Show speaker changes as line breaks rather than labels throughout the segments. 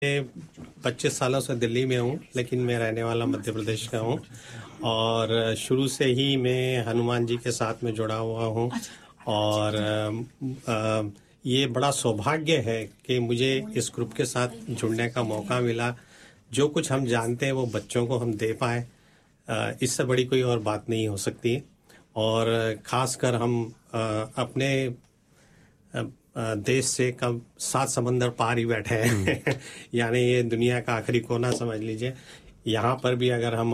मैं 25 सालों से दिल्ली में हूँ, लेकिन मैं रहने वाला मध्य प्रदेश का हूँ और शुरू से ही मैं हनुमान जी के साथ में जुड़ा हुआ हूँ। और ये बड़ा सौभाग्य है कि मुझे इस ग्रुप के साथ जुड़ने का मौका मिला। जो कुछ हम जानते हैं वो बच्चों को हम दे पाए, इससे बड़ी कोई और बात नहीं हो सकती। और ख़ासकर हम अपने देश से कम 7 समंदर पार ही बैठे हैं यानी ये दुनिया का आखिरी कोना समझ लीजिए। यहाँ पर भी अगर हम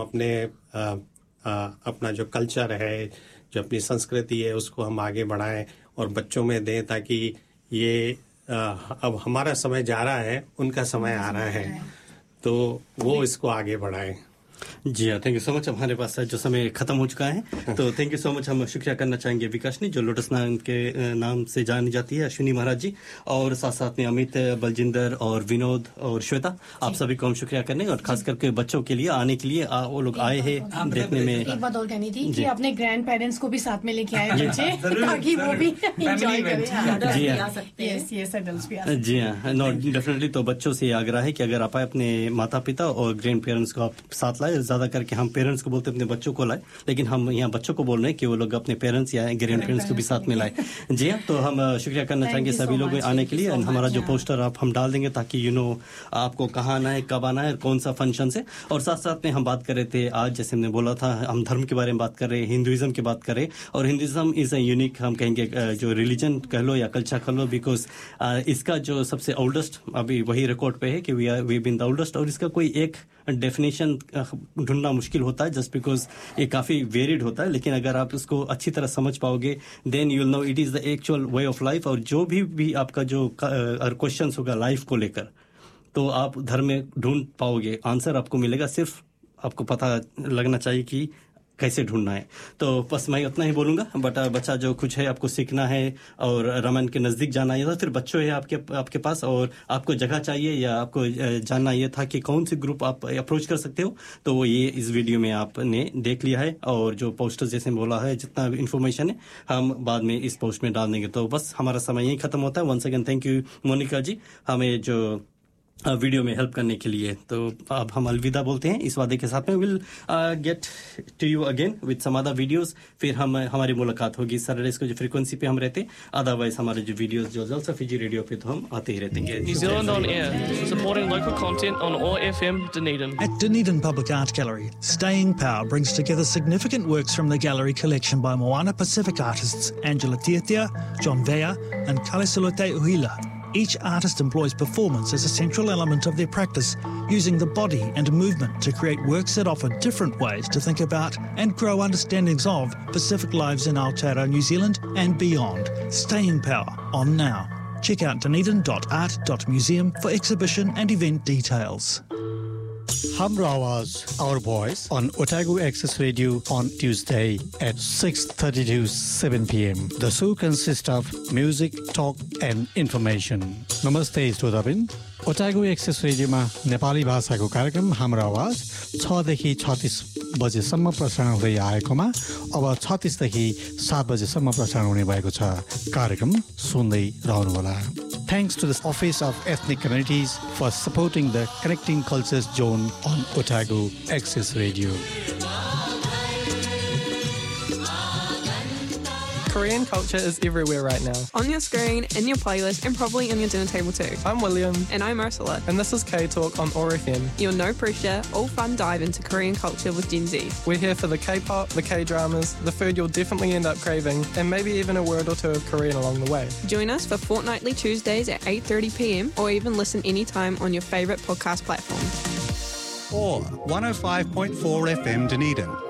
अपना जो कल्चर है, जो अपनी संस्कृति है, उसको हम आगे बढ़ाएं और बच्चों में दें, ताकि ये अब हमारा समय जा रहा है, उनका समय आ रहा है, तो वो इसको आगे बढ़ाएं।
जी हाँ, थैंक यू सो मच। हमारे पास जो समय खत्म हो चुका है, तो थैंक यू सो मच। हम शुक्रिया करना चाहेंगे विकासनी, जो लोटस नाम के नाम से जानी जाती है, अश्विनी महाराज जी, और साथ साथ में अमित, बलजिंदर और विनोद और श्वेता, आप सभी को हम शुक्रिया करने, और खास करके बच्चों के लिए आने के लिए वो लोग आए हैं देखने में।
एक बात और कहनी थी कि अपने ग्रैंड पेरेंट्स को भी साथ में लेके आए बच्चे, ताकि वो भी एंजॉय करें।
जी हाँ, जी हाँ, नो डेफिनेटली। तो बच्चों से आग्रह है कि अगर आप अपने माता पिता और ग्रैंड पेरेंट्स को आप साथ लाए, ज्यादा करके हम पेरेंट्स को बोलते हैं अपने बच्चों को लाए, लेकिन हम यहाँ बच्चों को बोल रहे हैं कि वो लोग अपने पेरेंट्स या ग्रैंड पेरेंट्स को भी साथ में लाए। जी हाँ, तो हम शुक्रिया करना चाहेंगे सभी लोगों आने के लिए। हमारा जो पोस्टर आप हम डाल देंगे, ताकि आपको कहाँ आना है, कब आना है, कौन सा फंक्शन है। और साथ साथ में हम बात कर रहे थे आज, जैसे हमने बोला था, हम धर्म के बारे में बात कर रहे हैं, हिंदुइज्म की बात कर रहे हैं। और हिंदुइज्म इज ए यूनिक, हम कहेंगे जो रिलीजन कह लो या कल्चर कह लो, बिकॉज इसका जो सबसे ओल्डेस्ट अभी वही रिकॉर्ड पे है कि वी बीन द ओल्डेस्ट। और इसका कोई एक डेफिनेशन ढूंढना मुश्किल होता है, जस्ट बिकॉज ये काफी वेरिड होता है। लेकिन अगर आप इसको अच्छी तरह समझ पाओगे, then you will know it is the actual way of life. और जो भी आपका जो क्वेश्चन होगा लाइफ को लेकर, तो आप धर्म में ढूंढ पाओगे, आंसर आपको मिलेगा। सिर्फ आपको पता लगना चाहिए कि कैसे ढूंढना है। तो बस मैं उतना ही बोलूंगा। बट बच्चा जो कुछ है आपको सीखना है और रामायण के नजदीक जाना है, तो फिर बच्चों है आपके पास, और आपको जगह चाहिए या आपको जानना ये था कि कौन सी ग्रुप आप अप्रोच कर सकते हो, तो वो ये इस वीडियो में आपने देख लिया है। और जो पोस्टर जैसे बोला है, जितना इन्फॉर्मेशन है हम बाद में इस पोस्ट में डाल देंगे। तो बस हमारा समय यही खत्म होता है। Once again thank you Monika जी, हमें जो वीडियो में हेल्प करने के लिए। तो अब हम अलविदा बोलते हैं इस वादे के साथ में, will get to you again with some other videos. फिर हमारी मुलाकात होगी सैटरडेज को जो फ्रीक्वेंसी पे हम रहते हैं। अदरवाइज हमारे जो वीडियोस जो जलसा फीजी रेडियो पे तो हम आते ही रहते हैं।
New Zealand on air, supporting local content on OAR FM Dunedin.
At Dunedin Public Art Gallery, Staying Power brings together significant works from the gallery collection by Moana Pacific artists Angela Tiatia, John Vea and Kalesulate Uhila. Each artist employs performance as a central element of their practice, using the body and movement to create works that offer different ways to think about and grow understandings of Pacific lives in Aotearoa, New Zealand and beyond. Staying Power, on now. Check out dunedin.art.museum for exhibition and event details.
Hamra Awaz, our voice, on Otago Access Radio on Tuesday at 6:30 to 7 p.m. The show consists of music, talk and information. Namaste, Stodabin. Otago Access Radio मा नेपाली भाषाको कार्यक्रम हाम्रो आवाज 6 देखि 36 बजेसम्म प्रसारण हुँदै आएकोमा अब 36 देखि 7 बजेसम्म प्रसारण हुने भएको छ। कार्यक्रम सुन्दै रहनुहोला। Thanks to the Office of Ethnic Communities for supporting the Connecting Cultures Zone on Otago Access Radio.
Korean culture is everywhere right now.
On your screen, in your playlist, and probably on your dinner table too.
I'm William.
And I'm Ursula.
And this is K-Talk on OAR FM.
Your no pressure, all fun dive into Korean culture with Gen Z.
We're here for the K-pop, the K-dramas, the food you'll definitely end up craving, and maybe even a word or two of Korean along the way.
Join us for fortnightly Tuesdays at 8:30 p.m. or even listen anytime on your favourite podcast platform.
Or 105.4 FM Dunedin.